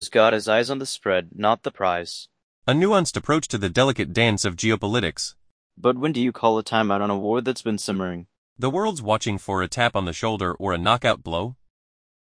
He's got his eyes on the spread, not the prize. A nuanced approach to the delicate dance of geopolitics. But when do you call a timeout on a war that's been simmering? The world's watching for a tap on the shoulder or a knockout blow.